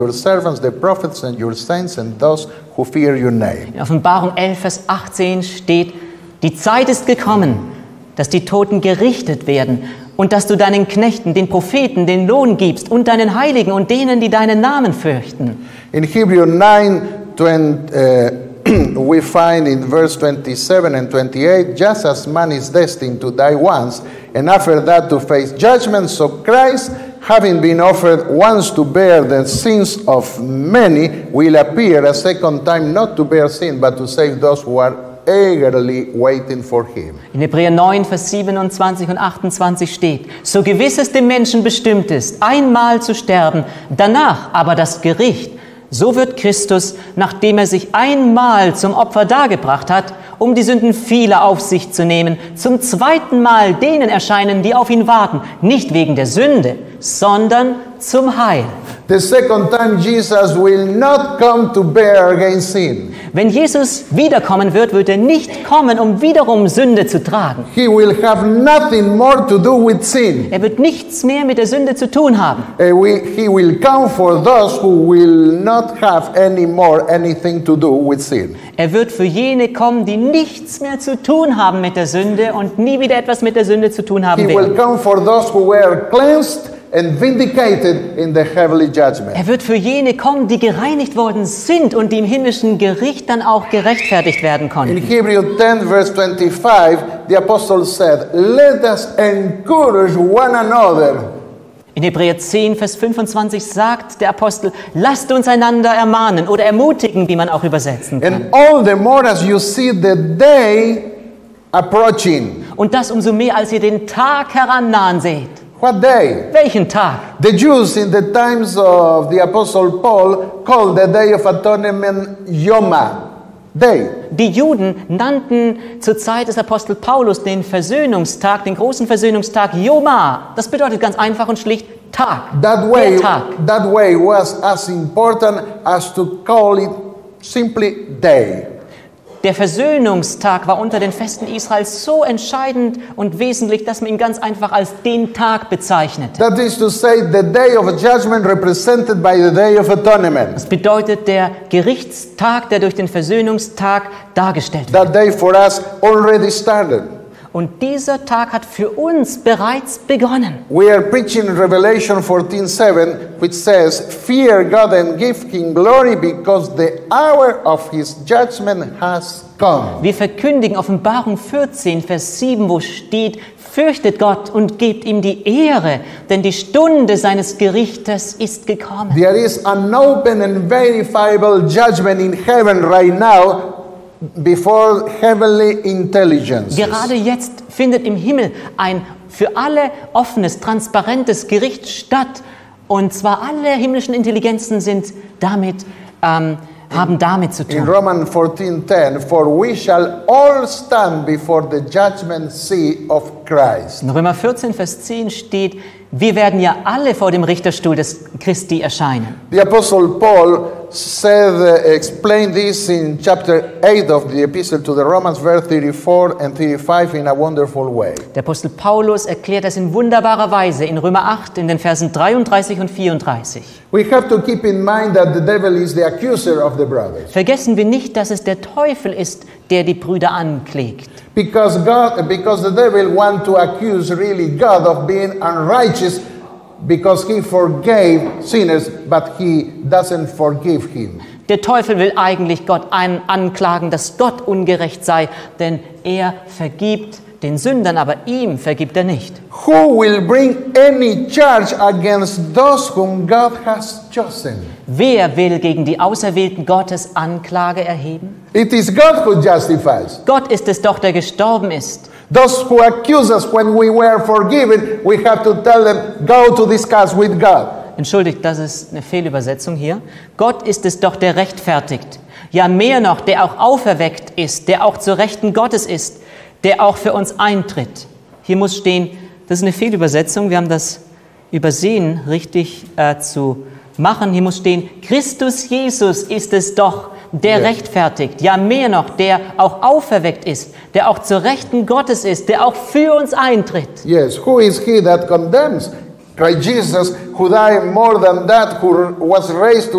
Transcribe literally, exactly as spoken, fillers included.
your servants, the prophets and your saints and those who fear your name. In Offenbarung elf, Vers achtzehn steht, die Zeit ist gekommen, dass die Toten gerichtet werden und dass du deinen Knechten, den Propheten, den Lohn gibst und deinen Heiligen und denen, die deinen Namen fürchten. In Hebrew nine, twenty, uh, we find in verse twenty-seven and twenty-eight, just as man is destined to die once, and after that to face judgment, so Christ, having been offered once to bear the sins of many, will appear a second time not to bear sin, but to save those who are eagerly waiting for him. In Hebräer neun, Vers siebenundzwanzig und achtundzwanzig steht, so gewiss es dem Menschen bestimmt ist, einmal zu sterben, danach aber das Gericht. So wird Christus, nachdem er sich einmal zum Opfer dargebracht hat, um die Sünden vieler auf sich zu nehmen, zum zweiten Mal denen erscheinen, die auf ihn warten, nicht wegen der Sünde, sondern zum Heil. The second time Jesus will not come to bear against sin. Wenn Jesus wiederkommen wird, wird er nicht kommen, um wiederum Sünde zu tragen. He will have nothing more to do with sin. Er wird nichts mehr mit der Sünde zu tun haben. Uh, we, he will come for those who will not have any more anything to do with sin. Er wird für jene kommen, die nichts mehr zu tun haben mit der Sünde und nie wieder etwas mit der Sünde zu tun haben He will werden. come for those who were cleansed and vindicated in the heavenly judgment. Er wird für jene kommen, die gereinigt worden sind und die im himmlischen Gericht dann auch gerechtfertigt werden In konnten. Hebrew ten verse twenty-five, the apostle said, "Let us encourage one another." In Hebräer zehn, Vers fünfundzwanzig sagt der Apostel, lasst uns einander ermahnen oder ermutigen, wie man auch übersetzen kann. And all the more as you see the day approaching. Und das umso mehr, als ihr den Tag herannahen seht. What day? Welchen Tag? The Jews in the times of the apostle Paul called the day of atonement Yoma, day. Die Juden nannten zur Zeit des Apostel Paulus den Versöhnungstag, den großen Versöhnungstag Yoma. Das bedeutet ganz einfach und schlicht Tag. That way, Der Tag. that way was as important as to call it simply day. Der Versöhnungstag war unter den Festen Israels so entscheidend und wesentlich, dass man ihn ganz einfach als den Tag bezeichnete. That is to say, the day of judgment represented by the day of atonement. Das bedeutet der Gerichtstag, der durch den Versöhnungstag dargestellt wird. That day for us already started. Und dieser Tag hat für uns bereits begonnen. We are preaching Revelation fourteen seven, which says, "Fear God and give Him glory, because the hour of His judgment has come." Wir verkündigen Offenbarung vierzehn, Vers sieben, wo steht, fürchtet Gott und gebt ihm die Ehre, denn die Stunde seines Gerichtes ist gekommen. There is an open and verifiable judgment in heaven right now before heavenly intelligence. Gerade jetzt findet im Himmel ein für alle offenes, transparentes Gericht statt. Und zwar alle himmlischen Intelligenzen sind damit, ähm, haben damit zu In tun. Romans fourteen ten, "For we shall all stand before the judgment seat of Christ." In Römer vierzehn, Vers zehn steht, wir werden ja alle vor dem Richterstuhl des Christi erscheinen. The Apostle Paul said, uh, explained this in chapter eight of the Epistle to the Romans, verse thirty-four and thirty-five in a wonderful way. Der Apostel Paulus erklärt das in wunderbarer Weise in Römer acht in den Versen dreiunddreißig und vierunddreißig. We have to keep in mind that the devil is the accuser of the brothers. Vergessen wir nicht, dass es der Teufel ist, der die Brüder anklägt. Because God, because the devil want to accuse really God of being unrighteous, because he forgave sinners, but he doesn't forgive him. Der Teufel will eigentlich Gott an, anklagen, dass Gott ungerecht sei, denn er vergibt den Sündern, aber ihm vergibt er nicht. Who will bring any charge against those whom God has chosen? Wer will gegen die Auserwählten Gottes Anklage erheben? It is God who justifies. Gott ist es doch, der gestorben ist. Those who accuse us when we were forgiven, we have to tell them, go to discuss with God. Entschuldigt, das ist eine Fehlübersetzung hier. Gott ist es doch, der rechtfertigt. Ja, mehr noch, der auch auferweckt ist, der auch zur Rechten Gottes ist, der auch für uns eintritt. Hier muss stehen, das ist eine Fehlübersetzung, wir haben das übersehen, richtig äh, zu machen. Hier muss stehen, Christus Jesus ist es doch, der Yes. rechtfertigt. Ja, mehr noch, der auch auferweckt ist, der auch zur Rechten Gottes ist, der auch für uns eintritt. Yes, who is he that condemns? Christ Jesus, who died more than that, who was raised to